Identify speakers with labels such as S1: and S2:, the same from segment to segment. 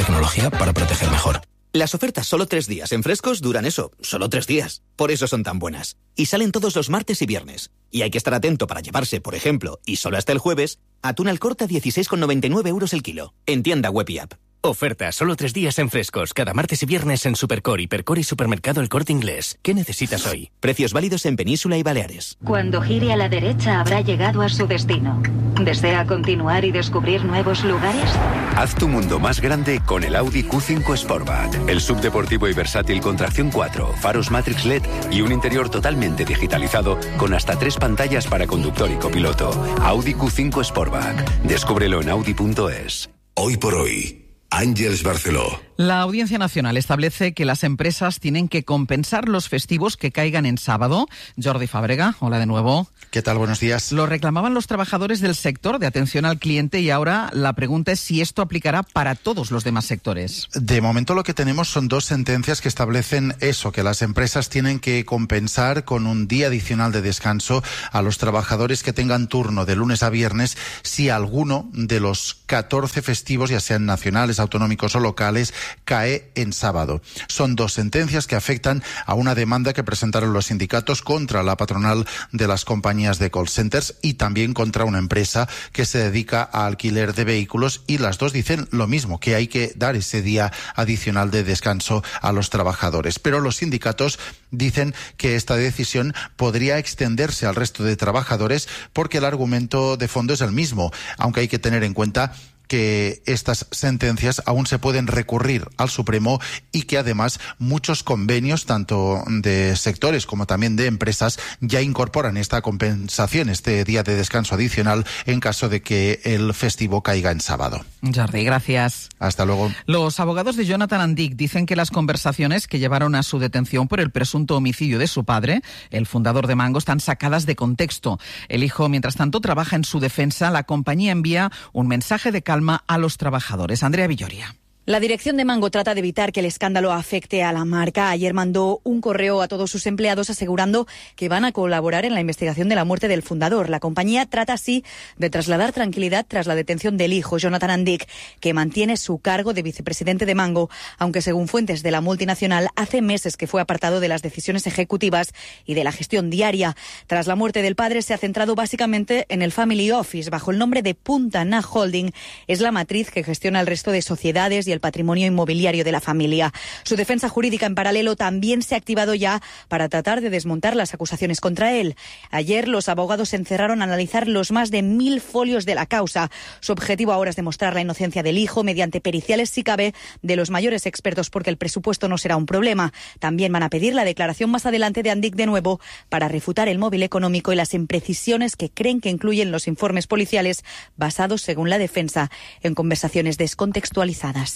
S1: tecnología para proteger mejor.
S2: Las ofertas solo 3 días en Frescos duran eso, solo 3 días. Por eso son tan buenas. Y salen todos los martes y viernes. Y hay que estar atento para llevarse, por ejemplo, y solo hasta el jueves, atún al corte a 16,99 € el kilo. En tienda web y app.
S3: Oferta solo 3 días en Frescos, cada martes y viernes en Supercor, Hipercor y Supermercado El Corte Inglés. ¿Qué necesitas hoy?
S2: Precios válidos en Península y Baleares.
S4: Cuando gire a la derecha habrá llegado a su destino. ¿Desea continuar y descubrir nuevos lugares?
S5: Haz tu mundo más grande con el Audi Q5 Sportback. El subdeportivo y versátil con tracción 4, faros Matrix LED y un interior totalmente digitalizado con hasta 3 pantallas para conductor y copiloto. Audi Q5 Sportback. Descúbrelo en audi.es.
S6: Hoy por hoy, Àngels Barceló.
S7: La Audiencia Nacional establece que las empresas tienen que compensar los festivos que caigan en sábado. Jordi Fàbrega, hola de nuevo.
S8: ¿Qué tal? Buenos días.
S7: Lo reclamaban los trabajadores del sector de atención al cliente y ahora la pregunta es si esto aplicará para todos los demás sectores.
S8: De momento lo que tenemos son 2 sentencias que establecen eso, que las empresas tienen que compensar con un día adicional de descanso a los trabajadores que tengan turno de lunes a viernes si alguno de los 14 festivos, ya sean nacionales, autonómicos o locales, cae en sábado. Son 2 sentencias que afectan a una demanda que presentaron los sindicatos contra la patronal de las compañías de call centers y también contra una empresa que se dedica a alquiler de vehículos, y las 2 dicen lo mismo, que hay que dar ese día adicional de descanso a los trabajadores. Pero los sindicatos dicen que esta decisión podría extenderse al resto de trabajadores porque el argumento de fondo es el mismo, aunque hay que tener en cuenta que estas sentencias aún se pueden recurrir al Supremo y que además muchos convenios, tanto de sectores como también de empresas, ya incorporan esta compensación, este día de descanso adicional en caso de que el festivo caiga en sábado.
S7: Jordi, gracias.
S8: Hasta luego.
S7: Los abogados de Jonathan Andic dicen que las conversaciones que llevaron a su detención por el presunto homicidio de su padre, el fundador de Mango, están sacadas de contexto. El hijo, mientras tanto, trabaja en su defensa. La compañía envía un mensaje de calma a los trabajadores. Andrea Villoria.
S9: La dirección de Mango trata de evitar que el escándalo afecte a la marca. Ayer mandó un correo a todos sus empleados asegurando que van a colaborar en la investigación de la muerte del fundador. La compañía trata así de trasladar tranquilidad tras la detención del hijo, Jonathan Andic, que mantiene su cargo de vicepresidente de Mango, aunque según fuentes de la multinacional hace meses que fue apartado de las decisiones ejecutivas y de la gestión diaria. Tras la muerte del padre se ha centrado básicamente en el Family Office bajo el nombre de Punta Na Holding. Es la matriz que gestiona el resto de sociedades y el patrimonio inmobiliario de la familia. Su defensa jurídica en paralelo también se ha activado ya para tratar de desmontar las acusaciones contra él. Ayer los abogados se encerraron a analizar los más de 1000 folios de la causa. Su objetivo ahora es demostrar la inocencia del hijo mediante periciales, si cabe, de los mayores expertos, porque el presupuesto no será un problema. También van a pedir la declaración más adelante de Andic de nuevo para refutar el móvil económico y las imprecisiones que creen que incluyen los informes policiales basados, según la defensa, en conversaciones descontextualizadas.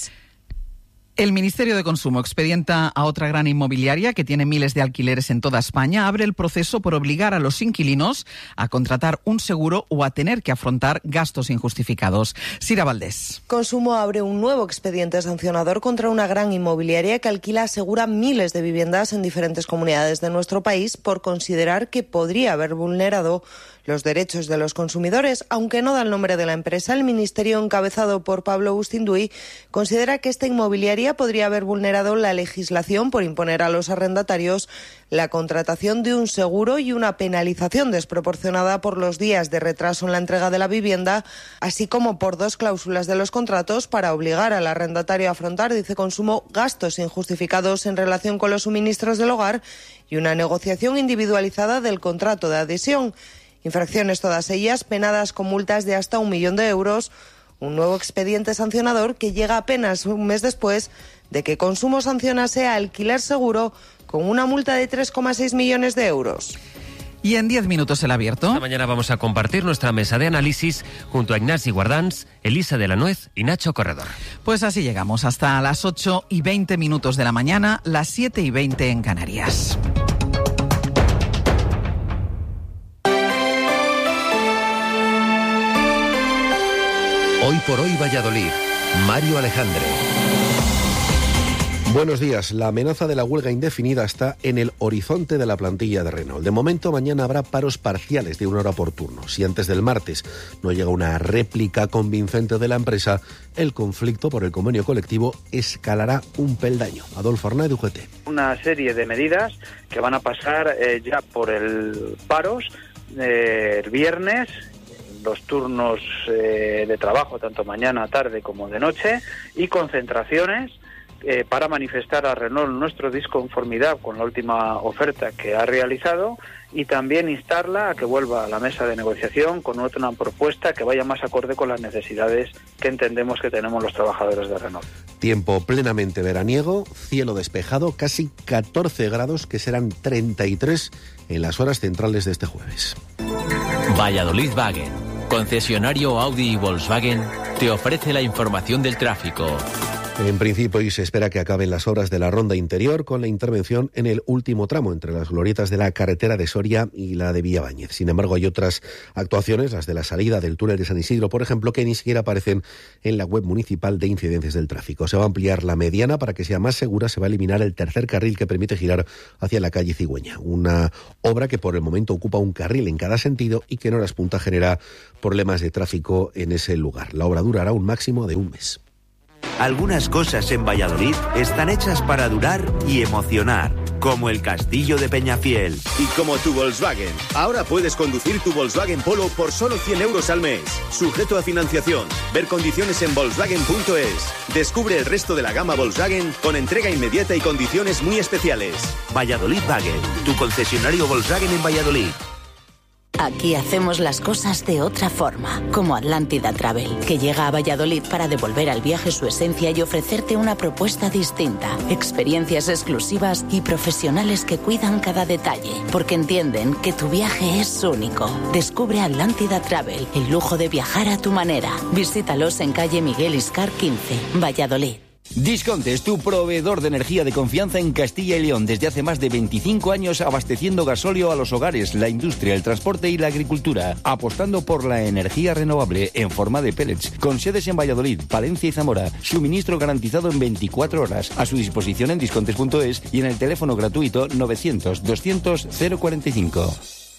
S7: El Ministerio de Consumo expedienta a otra gran inmobiliaria que tiene miles de alquileres en toda España. Abre el proceso por obligar a los inquilinos a contratar un seguro o a tener que afrontar gastos injustificados. Sira Valdés.
S10: Consumo abre un nuevo expediente sancionador contra una gran inmobiliaria que asegura miles de viviendas en diferentes comunidades de nuestro país por considerar que podría haber vulnerado los derechos de los consumidores. Aunque no da el nombre de la empresa, el Ministerio, encabezado por Pablo Bustinduy, considera que esta inmobiliaria podría haber vulnerado la legislación por imponer a los arrendatarios la contratación de un seguro y una penalización desproporcionada por los días de retraso en la entrega de la vivienda, así como por 2 cláusulas de los contratos para obligar al arrendatario a afrontar, dice Consumo, gastos injustificados en relación con los suministros del hogar y una negociación individualizada del contrato de adhesión. Infracciones todas ellas penadas con multas de hasta 1 millón de euros. Un nuevo expediente sancionador que llega apenas un mes después de que Consumo sancionase a Alquiler Seguro con una multa de 3,6 millones de euros.
S7: Y en 10 minutos el abierto.
S11: Esta mañana vamos a compartir nuestra mesa de análisis junto a Ignasi Guardans, Elisa de la Nuez y Nacho Corredor.
S7: Pues así llegamos hasta las 8:20 de la mañana, las 7:20 en Canarias.
S12: Hoy por hoy Valladolid, Mario Alejandre.
S1: Buenos días. La amenaza de la huelga indefinida está en el horizonte de la plantilla de Renault. De momento, mañana habrá paros parciales de 1 hora por turno. Si antes del martes no llega una réplica convincente de la empresa, el conflicto por el convenio colectivo escalará un peldaño. Adolfo Arnaiz, UGT.
S12: Una serie de medidas que van a pasar ya por el paros el viernes, los turnos de trabajo, tanto mañana, tarde como de noche, y concentraciones para manifestar a Renault nuestra disconformidad con la última oferta que ha realizado y también instarla a que vuelva a la mesa de negociación con otra propuesta que vaya más acorde con las necesidades que entendemos que tenemos los trabajadores de Renault.
S1: Tiempo plenamente veraniego, cielo despejado, casi 14 grados, que serán 33 en las horas centrales de este jueves.
S13: Valladolid Wagen, concesionario Audi y Volkswagen, te ofrece la información del tráfico.
S1: En principio, hoy se espera que acaben las obras de la ronda interior con la intervención en el último tramo entre las glorietas de la carretera de Soria y la de Villaváñez. Sin embargo, hay otras actuaciones, las de la salida del túnel de San Isidro, por ejemplo, que ni siquiera aparecen en la web municipal de incidencias del tráfico. Se va a ampliar la mediana para que sea más segura, se va a eliminar el tercer carril que permite girar hacia la calle Cigüeña. Una obra que por el momento ocupa un carril en cada sentido y que en horas punta genera problemas de tráfico en ese lugar. La obra durará un máximo de un mes.
S14: Algunas cosas en Valladolid están hechas para durar y emocionar, como el Castillo de Peñafiel.
S15: Y como tu Volkswagen. Ahora puedes conducir tu Volkswagen Polo por solo 100 euros al mes. Sujeto a financiación. Ver condiciones en Volkswagen.es. Descubre el resto de la gama Volkswagen con entrega inmediata y condiciones muy especiales.
S14: Valladolid Wagen, tu concesionario Volkswagen en Valladolid.
S16: Aquí hacemos las cosas de otra forma, como Atlántida Travel, que llega a Valladolid para devolver al viaje su esencia y ofrecerte una propuesta distinta, experiencias exclusivas y profesionales que cuidan cada detalle, porque entienden que tu viaje es único. Descubre Atlántida Travel, el lujo de viajar a tu manera. Visítalos en calle Miguel Iscar 15, Valladolid.
S17: Disconte es tu proveedor de energía de confianza en Castilla y León desde hace más de 25 años, abasteciendo gasóleo a los hogares, la industria, el transporte y la agricultura, apostando por la energía renovable en forma de pellets, con sedes en Valladolid, Palencia y Zamora, suministro garantizado en 24 horas, a su disposición en discontes.es y en el teléfono gratuito 900 200 045.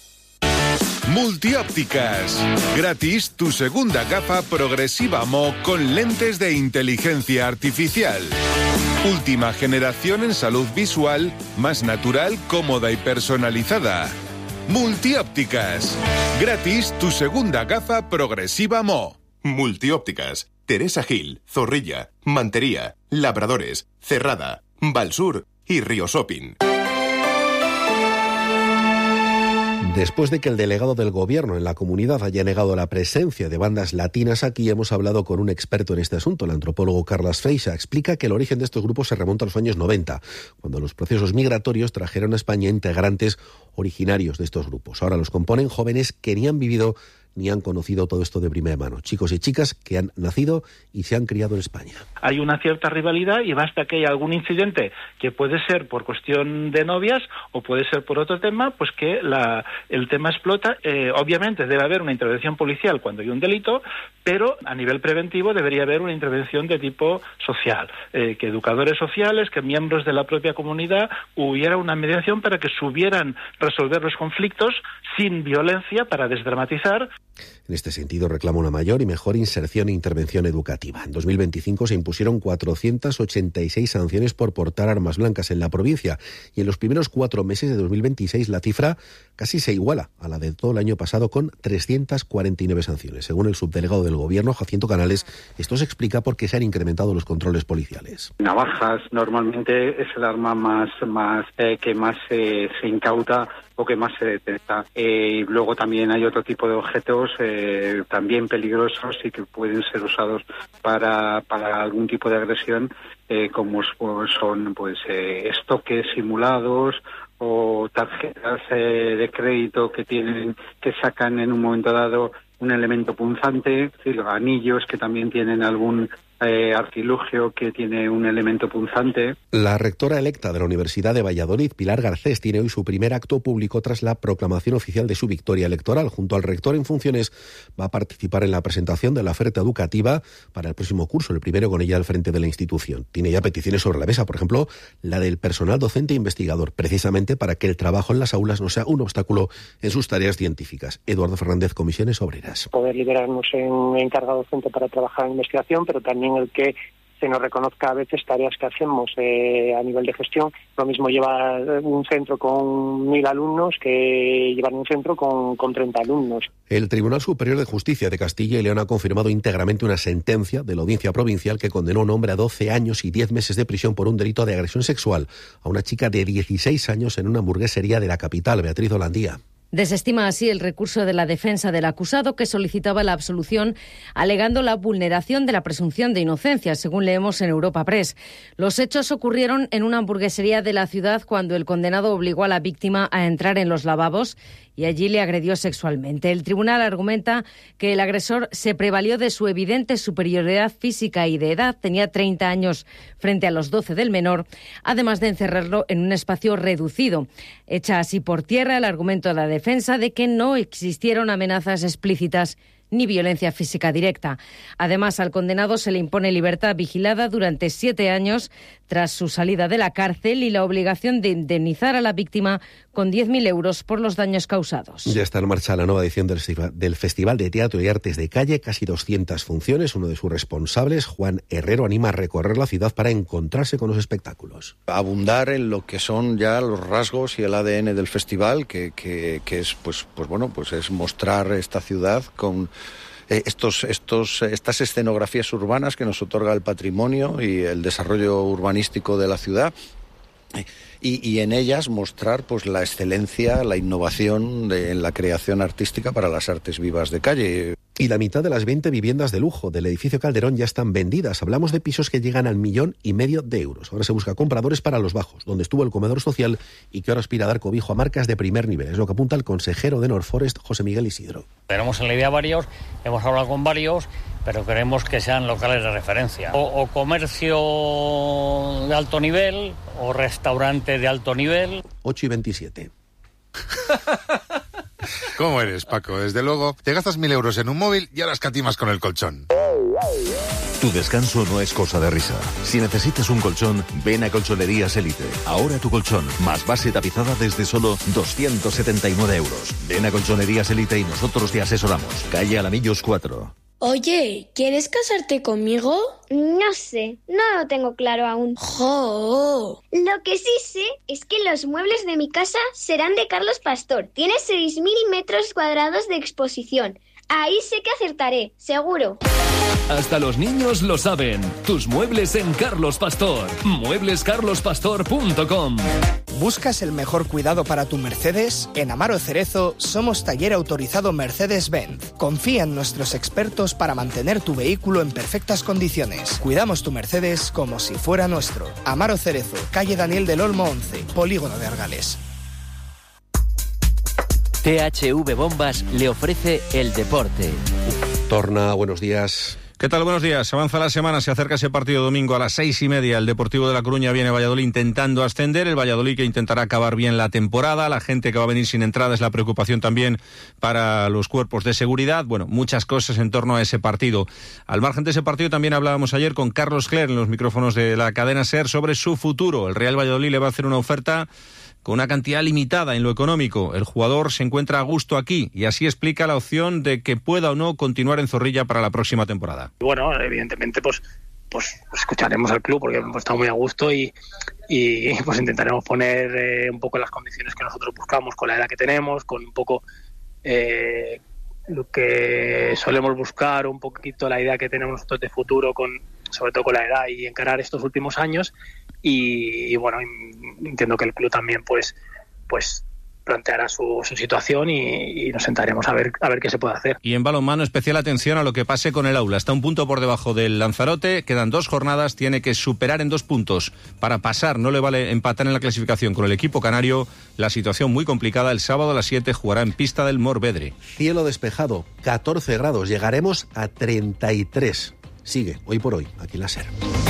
S18: Multiópticas. Gratis tu segunda gafa progresiva Mo con lentes de inteligencia artificial. Última generación en salud visual, más natural, cómoda y personalizada. Multiópticas. Gratis tu segunda gafa progresiva Mo.
S19: Multiópticas. Teresa Gil, Zorrilla, Mantería, Labradores, Cerrada, Valsur y Río Shopping.
S1: Después de que el delegado del Gobierno en la comunidad haya negado la presencia de bandas latinas aquí, hemos hablado con un experto en este asunto, el antropólogo Carles Freixa. Explica que el origen de estos grupos se remonta a los años 90, cuando los procesos migratorios trajeron a España integrantes originarios de estos grupos. Ahora los componen jóvenes que ni han vivido ni han conocido todo esto de primera mano. Chicos y chicas que han nacido y se han criado en España.
S20: Hay una cierta rivalidad y basta que haya algún incidente que puede ser por cuestión de novias o puede ser por otro tema, pues que el tema explota. Obviamente debe haber una intervención policial cuando hay un delito, pero a nivel preventivo debería haber una intervención de tipo social, que educadores sociales, que miembros de la propia comunidad hubiera una mediación para que supieran resolver los conflictos sin violencia para desdramatizar.
S1: En este sentido, reclama una mayor y mejor inserción e intervención educativa. En 2025 se impusieron 486 sanciones por portar armas blancas en la provincia y en los primeros 4 meses de 2026 la cifra casi se iguala a la de todo el año pasado con 349 sanciones. Según el subdelegado del Gobierno, Jacinto Canales, esto se explica por qué se han incrementado los controles policiales.
S21: Navajas normalmente es el arma que más se incauta o que más se detecta. Luego también hay otro tipo de objetos también peligrosos y que pueden ser usados para algún tipo de agresión, como son estoques simulados o tarjetas de crédito que sacan en un momento dado un elemento punzante, es decir, anillos que también tienen algún artilugio que tiene un elemento punzante.
S1: La rectora electa de la Universidad de Valladolid, Pilar Garcés, tiene hoy su primer acto público tras la proclamación oficial de su victoria electoral. Junto al rector en funciones, va a participar en la presentación de la oferta educativa para el próximo curso, el primero con ella al frente de la institución. Tiene ya peticiones sobre la mesa, por ejemplo, la del personal docente e investigador, precisamente para que el trabajo en las aulas no sea un obstáculo en sus tareas científicas. Eduardo Fernández, Comisiones Obreras.
S3: Poder liberarnos en encargado docente para trabajar en investigación, pero también el que se nos reconozca a veces tareas que hacemos a nivel de gestión. Lo mismo llevar un centro con 1.000 alumnos que llevar un centro con 30 alumnos.
S1: El Tribunal Superior de Justicia de Castilla y León ha confirmado íntegramente una sentencia de la Audiencia Provincial que condenó a un hombre a 12 años y 10 meses de prisión por un delito de agresión sexual a una chica de 16 años en una hamburguesería de la capital. Beatriz Holandía.
S22: Desestima así el recurso de la defensa del acusado, que solicitaba la absolución alegando la vulneración de la presunción de inocencia, según leemos en Europa Press. Los hechos ocurrieron en una hamburguesería de la ciudad cuando el condenado obligó a la víctima a entrar en los lavabos y allí le agredió sexualmente. El tribunal argumenta que el agresor se prevalió de su evidente superioridad física y de edad, tenía 30 años frente a los 12 del menor, además de encerrarlo en un espacio reducido. Echa así por tierra el argumento de la defensa de que no existieron amenazas explícitas ni violencia física directa. Además, al condenado se le impone libertad vigilada durante 7 años tras su salida de la cárcel y la obligación de indemnizar a la víctima con 10.000 euros por los daños causados.
S1: Ya está en marcha la nueva edición del Festival de Teatro y Artes de Calle, casi 200 funciones. Uno de sus responsables, Juan Herrero, anima a recorrer la ciudad para encontrarse con los espectáculos.
S23: Abundar en lo que son ya los rasgos y el ADN del festival, que es pues es mostrar esta ciudad con estas escenografías urbanas que nos otorga el patrimonio y el desarrollo urbanístico de la ciudad. Y en ellas mostrar pues la excelencia, la innovación en la creación artística para las artes vivas de calle.
S1: Y la mitad de las 20 viviendas de lujo del edificio Calderón ya están vendidas. Hablamos de pisos que llegan al 1,5 millones de euros. Ahora se busca compradores para Los Bajos, donde estuvo el comedor social y que ahora aspira a dar cobijo a marcas de primer nivel. Es lo que apunta el consejero de Norforest, José Miguel Isidro.
S24: Tenemos en la idea varios, hemos hablado con varios, pero queremos que sean locales de referencia. O comercio de alto nivel, o restaurante de alto nivel.
S1: 8:27.
S25: ¿Cómo eres, Paco? Desde luego, te gastas 1.000 euros en un móvil y ahora escatimas con el colchón.
S6: Tu descanso no es cosa de risa. Si necesitas un colchón, ven a Colchonerías Elite. Ahora tu colchón, más base tapizada desde solo 279 euros. Ven a Colchonerías Elite y nosotros te asesoramos. Calle Alamillos 4.
S26: Oye, ¿quieres casarte conmigo?
S27: No sé, no lo tengo claro aún.
S26: ¡Jo!
S27: Lo que sí sé es que los muebles de mi casa serán de Carlos Pastor. Tiene 6.000 metros cuadrados de exposición. Ahí sé que acertaré, seguro.
S28: Hasta los niños lo saben. Tus muebles en Carlos Pastor. Mueblescarlospastor.com.
S29: ¿Buscas el mejor cuidado para tu Mercedes? En Amaro Cerezo somos taller autorizado Mercedes-Benz. Confía en nuestros expertos para mantener tu vehículo en perfectas condiciones. Cuidamos tu Mercedes como si fuera nuestro. Amaro Cerezo, calle Daniel del Olmo 11, Polígono de Argales.
S13: THV Bombas le ofrece el deporte.
S1: Torna, buenos días.
S30: ¿Qué tal? Buenos días. Avanza la semana, se acerca ese partido domingo a las 6:30. El Deportivo de La Coruña viene a Valladolid intentando ascender. El Valladolid que intentará acabar bien la temporada. La gente que va a venir sin entrada es la preocupación también para los cuerpos de seguridad. Bueno, muchas cosas en torno a ese partido. Al margen de ese partido también hablábamos ayer con Carlos Cler en los micrófonos de la cadena SER sobre su futuro. El Real Valladolid le va a hacer una oferta con una cantidad limitada en lo económico. El jugador se encuentra a gusto aquí y así explica la opción de que pueda o no continuar en Zorrilla para la próxima temporada.
S3: Bueno, evidentemente pues escucharemos al club porque hemos estado muy a gusto y pues intentaremos poner un poco las condiciones que nosotros buscamos con la edad que tenemos, con un poco lo que solemos buscar, un poquito la idea que tenemos nosotros de futuro, sobre todo con la edad y encarar estos últimos años. Y bueno, entiendo que el club también pues planteará su situación y nos sentaremos a ver qué se puede hacer.
S30: Y en balonmano, especial atención a lo que pase con el Aula. Está un punto por debajo del Lanzarote, quedan 2 jornadas, tiene que superar en 2 puntos para pasar, no le vale empatar en la clasificación con el equipo canario. La situación muy complicada, el sábado a las 7 jugará en pista del Morvedre.
S1: Cielo despejado, 14 grados, llegaremos a 33. sigue hoy por hoy aquí en la SER.